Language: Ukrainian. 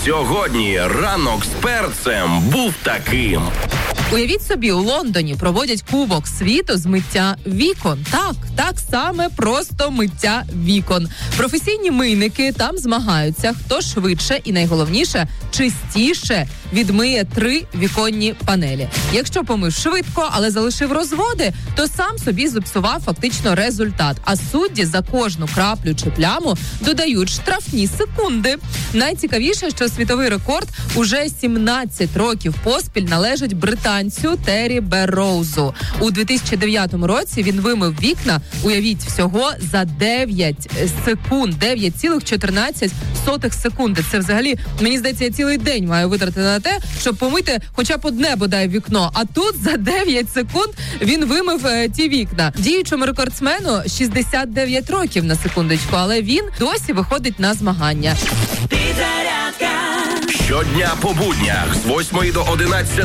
Сьогодні ранок з перцем був таким. Уявіть собі, у Лондоні проводять Кубок світу з миття вікон. Так саме просто миття вікон. Професійні мийники там змагаються, хто швидше і, найголовніше, чистіше відмиє 3 віконні панелі. Якщо помив швидко, але залишив розводи, то сам собі зіпсував фактично результат. А судді за кожну краплю чи пляму додають штрафні секунди. Найцікавіше, що світовий рекорд уже 17 років поспіль належить британцю Террі Берроузу. У 2009 році він вимив вікна, уявіть, всього за 9 секунд. 9,14 секунди. Це взагалі, мені здається, я цілий день маю витратити на те, щоб помити хоча б одне, бодай, вікно. А тут за 9 секунд він вимив ті вікна. Діючому рекордсмену 69 років, на секундочку, але він досі виходить на змагання. Щодня по буднях з 8 до 11